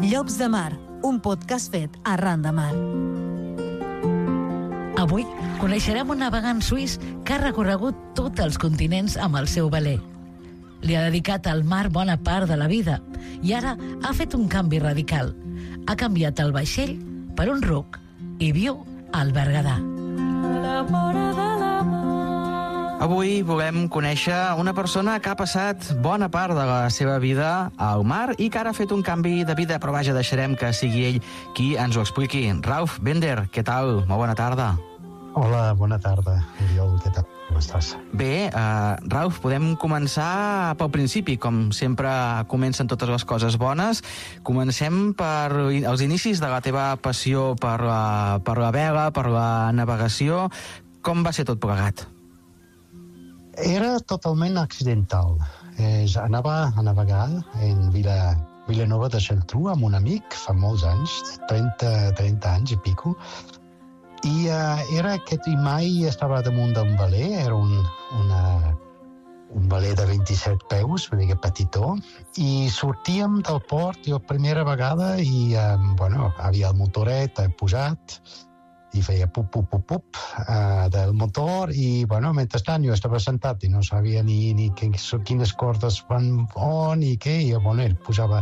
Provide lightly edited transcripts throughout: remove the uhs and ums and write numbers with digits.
Llops de Mar, un podcast fet arran de mar. Avui coneixerem un navegant suís que ha recorregut tots els continents amb el seu veler. Li ha dedicat al mar bona part de la vida i ara ha fet un canvi radical. Ha canviat el vaixell per un ruc i viu al Berguedà. Avui volem conèixer una persona que ha passat bona part de la seva vida al mar i que ara ha fet un canvi de vida, però vaja, deixarem que sigui ell qui ens ho expliqui. Ralf Bender, què tal? Molt bona tarda. Hola, bona tarda, Oriol, què tal? Com estàs? Bé, Ralf, podem començar pel principi, com sempre comencen totes les coses bones. Comencem per els inicis de la teva passió per la vela, per la navegació. Com va ser tot plegat? Era totalment accidental. Anava a navegar en Vilanova de Geltrú amb un amic fa molts anys, 30 anys i pico, i era que mai estava damunt d'un veler, era un veler de 27 peus, una mica petitó, i sortíem del port la primera vegada i, havia el motoret posat, i feia pup, pup, pup, pup del motor i, mentrestant jo estava sentat i no sabia ni quines cordes van on i què, i ell posava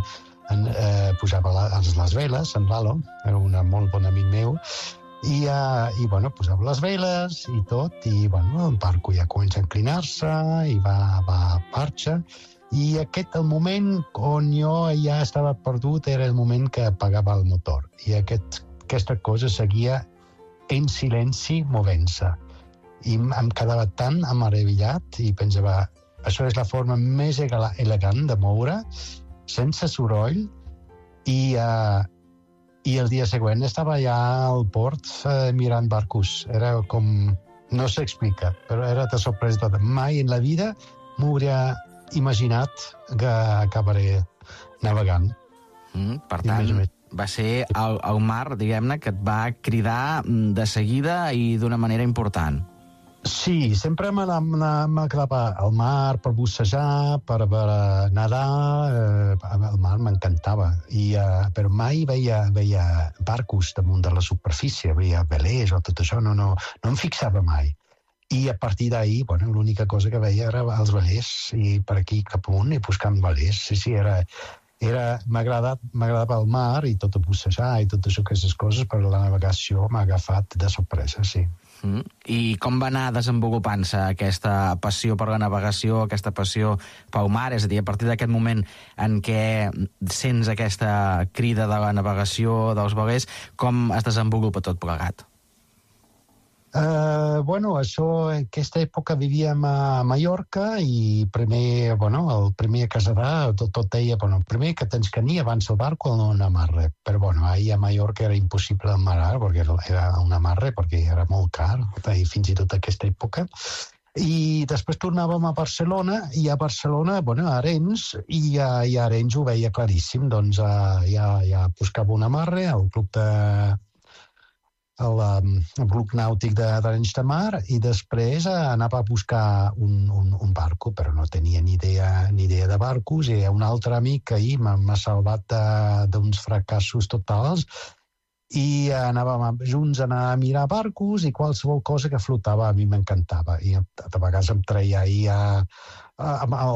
les veles en Lalo, era un molt bon amic meu, i posava les veles i tot, i el barco ja comença a inclinar-se i va a marxa, i el moment on jo ja estava perdut era el moment que apagava el motor, i aquesta cosa seguia en silenci movent-se. I em quedava tan meravellat i pensava, això és la forma més elegant de moure, sense soroll, i el dia següent estava ja al port mirant barcos. Era com... no s'explica, però era de sorpresa. Mai en la vida m'hauria imaginat que acabaré navegant. Per tant, va ser el mar, diguem-ne, que et va cridar de seguida i d'una manera important. Sí, sempre m'agradava el mar per bussejar, per nedar, el mar m'encantava, però mai veia barcos damunt de la superfície, veia velers o tot això, no em fixava mai. I a partir d'ahir, l'única cosa que veia era els velers, i per aquí cap amunt i buscant velers. Sí, m'agradava el mar i tot el bussejar i totes aquestes coses, però la navegació m'ha agafat de sorpresa, sí. I com va anar desenvolupant-se aquesta passió per la navegació, aquesta passió pel mar? És a dir, a partir d'aquest moment en què sents aquesta crida de la navegació, dels velers, com es desenvolupa tot plegat? En aquesta època vivíem a Mallorca i el primer que s'ha tot deia, primer que tens que anar abans del barco o no un amarre. Però ahir a Mallorca era impossible amarrar perquè era un amarre, perquè era molt car, i fins i tot aquesta època. I després tornàvem a Barcelona, i a Barcelona, a Arenys, i a Arenys ho veia claríssim, doncs ja buscava un amarre al club nàutic d'Arenys de Mar, i després anava a buscar un barco, però no tenia ni idea de barcos, i un altre amic que ahir m'ha salvat d'uns fracassos totals, i anàvem junts a anar a mirar barcos, i qualsevol cosa que flotava a mi m'encantava, i de vegades em treia ahir